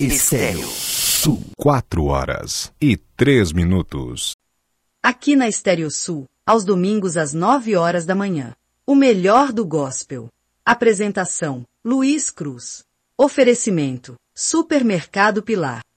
Estéreo Sul. 4h03. Aqui na Estéreo Sul, aos domingos às 9h da manhã. O melhor do gospel. Apresentação: Luiz Cruz. Oferecimento: Supermercado Pilar.